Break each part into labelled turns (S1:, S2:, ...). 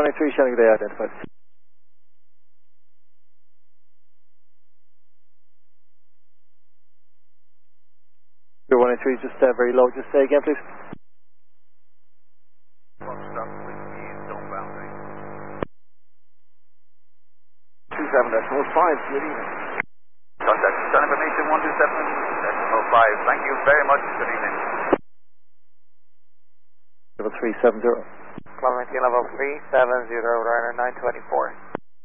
S1: 183, Shannon, they identified. 183, just very low. Just say again, please.
S2: 27.5, good evening.
S3: Contact, Sun information 127.5. Thank you very much. Good evening.
S1: Level 370.
S4: Clemente level 370, Ryder 924.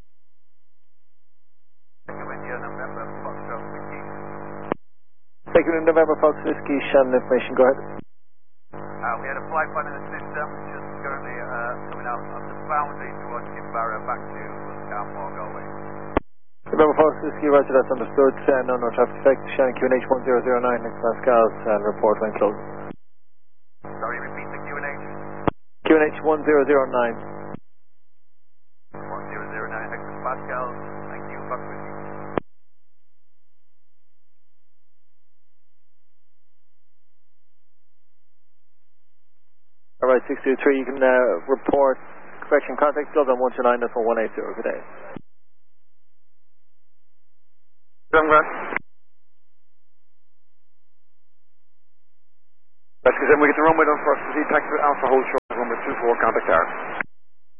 S3: India, November, Foxtrot, Whiskey.
S1: Thank you, November, Fox Whiskey, Shannon information, go ahead.
S3: We had a flight plan in the system, just currently coming out of the boundary towards Kinbarra back to Carmore, Galway.
S1: November, Fox Whiskey, roger, that's understood. No traffic effect. Shannon QNH 1009, next Pascals, and report when closed.
S3: Sorry, repeat the QNH.
S1: QNH 1009.
S3: 1009, Hector Pascal. Thank you, Fox Whiskey.
S1: Alright, 623, you can report correction contact Dublin 129, that's 180 today.
S2: That's because then we get the runway done first. Proceed taxi with Alpha Hold Short, runway 24, contact Tower.